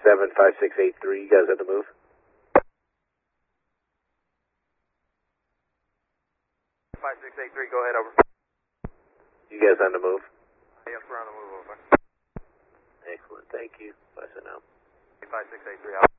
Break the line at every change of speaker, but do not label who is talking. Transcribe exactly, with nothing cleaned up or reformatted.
seven five six eight three, you guys on the move?
five six eight three, go ahead, over.
You guys on the move?
Yes, we're on the move, over.
Excellent, thank you. Bye for now.
five six eight three, out.